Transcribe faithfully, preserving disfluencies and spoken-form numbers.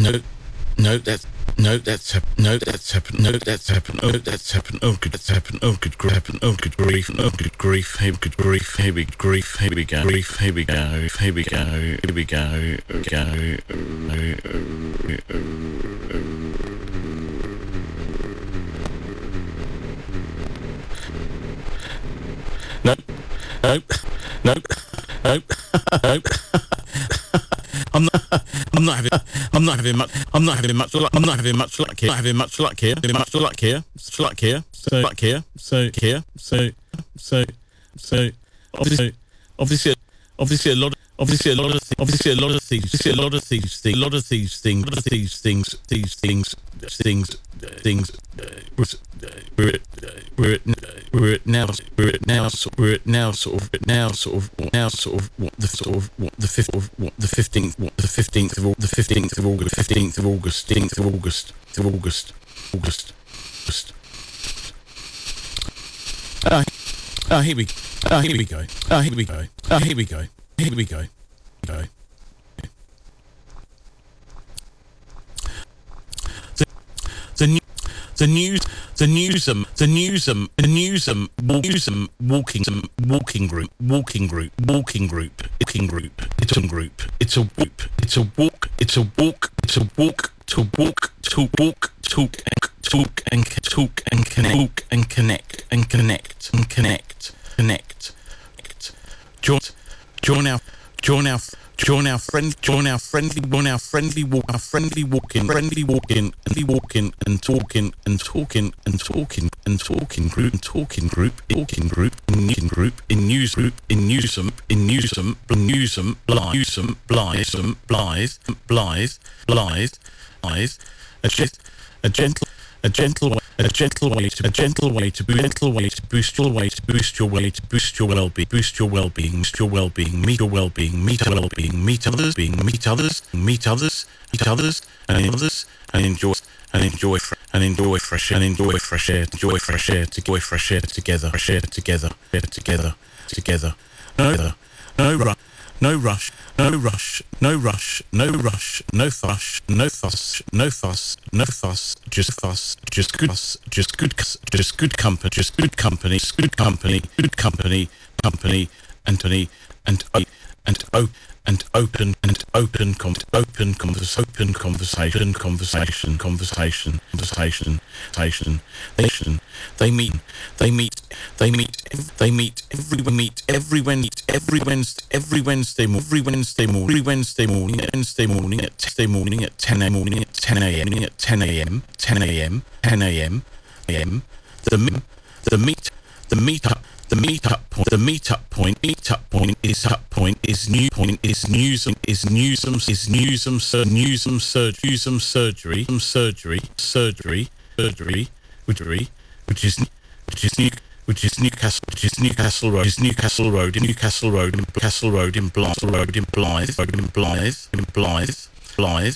No, no, that's no, that's hap- no, that's happened. No, that's happened. Oh, that's happened. Oh, good, that's happened. Oh, good, gr- happened. Oh, good grief. Oh, good grief. Hey, good grief. Here we grief. Here we go. Grief. Here we go. Here we go. Here we go. Go. No, no, no, no, no. I'm not. I'm not having. I'm not having much. I'm not having much luck. I'm not having much luck here. I'm not having much luck here. Having much luck here. Luck here. So luck here. So here. So so so obviously obviously obviously a lot. Of, obviously a lot of. Th- obviously a lot of things. Obviously a lot of these things. A lot of these things. A lot of these things. These things. Things. Things. We're at. We're at. We're at now. We're at now. We're at now. Sort of. Now. Sort of. Now. Sort of. What the sort of. What the fifth of. What the fifteenth. What the fifteenth of. The fifteenth of August. Fifteenth of August. Fifteenth of August. Of August. August. August. Ah. Ah. Here we. Ah. Here we go. Ah. Here we go. Ah. Here we go. Here we go. Go. The. The new. The news, the newsum, the newsum, the newsum, newsum, walking, walking group, walking group, walking group, walking group, it's a group, it's a whoop, it's a walk, it's a walk, it's a walk, to walk, to walk, talk and talk and talk and connect, and connect, and connect, and connect, connect, join, join our, join our. Join our friend, join our friendly, join our friendly walk, our friendly walking, friendly walking, friendly walking, and talking, and talking, and talking, and talking group, and talking group, talking group, in group, in news group, in newsum, in newsum, newsum, blithesome, blithesome, blithe, blithe, blithe, blithe, a gentle, a gentle, a gentle. A gentle way to a gentle way to gentle way to boost your way to boost your way to boost your well-being, boost your well-being, boost your well-being, meet your well-being, meet your well-being, meet others, being meet others, meet others, meet others, and others, and enjoy and enjoy and enjoy fresh and enjoy fresh air, enjoy fresh air, to enjoy fresh air together, fresh air together, together, together. No, no rush. No rush, no rush, no rush, no rush, no fuss, no fuss, no fuss, no fuss, just fuss, just good fuss, just good, just good company, just good company, just good company, good company, company, Anthony, and and oh, and open and open com- open convers open conversation conversation conversation conversation conversation conversation they meet they meet they meet they meet every meet every Wednesday every Wednesday every Wednesday every Wednesday morning every Wednesday morning Wednesday morning at Wednesday morning at ten a.m. morning at ten a.m. at ten a.m. ten a.m. ten a.m. a.m. the the meet the meetup The meetup point, the meetup point, meetup point is up point is new point is newsum is newsum is newsum sur newsum surgery newsum surgery surgery surgery surgery surgery which is which is new which is Newcastle which is Newcastle Road is Newcastle Road in Newcastle Road in Newcastle Road in Blythe Road in Blythe Road in Blythe in Blythe Blythe